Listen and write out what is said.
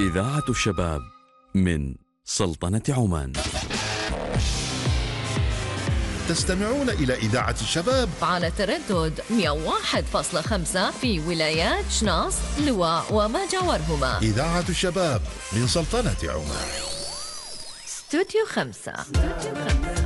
إذاعة الشباب من سلطنة عمان. تستمعون إلى إذاعة الشباب على تردد 101.5 في ولايات شناص، لواء وما جاورهما. إذاعة الشباب من سلطنة عمان. استوديو 5.